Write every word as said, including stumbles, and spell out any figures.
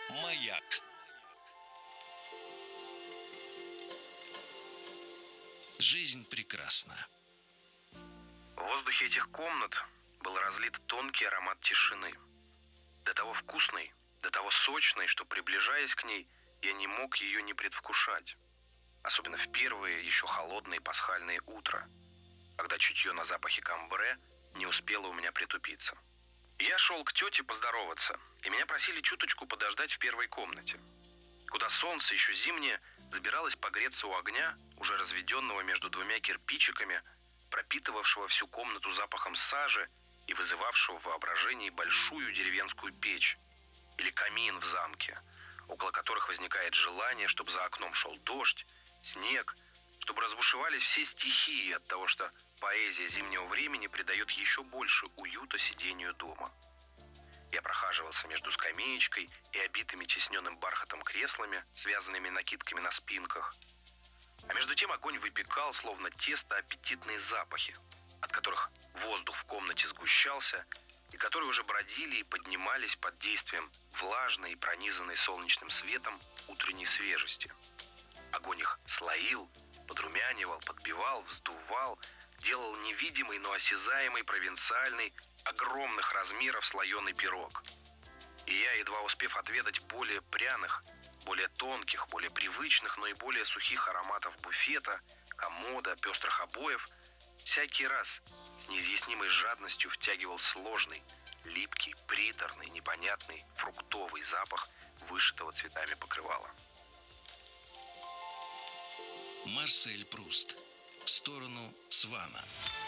Маяк. Жизнь прекрасна. В воздухе этих комнат был разлит тонкий аромат тишины. До того вкусный, до того сочный, что, приближаясь к ней, я не мог ее не предвкушать. Особенно в первые, еще холодные пасхальные утра, когда чутье на запахе камбре не успело у меня притупиться. Я шел к тете поздороваться, и меня просили чуточку подождать в первой комнате, куда солнце, еще зимнее, забиралось погреться у огня, уже разведенного между двумя кирпичиками, пропитывавшего всю комнату запахом сажи и вызывавшего в воображении большую деревенскую печь или камин в замке, около которых возникает желание, чтобы за окном шел дождь, снег, чтобы разбушевались все стихии от того, что поэзия зимнего времени придает еще больше уюта сидению дома. Я прохаживался между скамеечкой и обитыми тисненным бархатом креслами, связанными накидками на спинках. А между тем огонь выпекал, словно тесто, аппетитные запахи, от которых воздух в комнате сгущался и которые уже бродили и поднимались под действием влажной и пронизанной солнечным светом утренней свежести. Огонь их слоил, подрумянивал, подбивал, вздувал, делал невидимый, но осязаемый, провинциальный, огромных размеров слоеный пирог. И я, едва успев отведать более пряных, более тонких, более привычных, но и более сухих ароматов буфета, комода, пестрых обоев, всякий раз с неизъяснимой жадностью втягивал сложный, липкий, приторный, непонятный, фруктовый запах вышитого цветами покрывала. Марсель Пруст. В сторону Свана.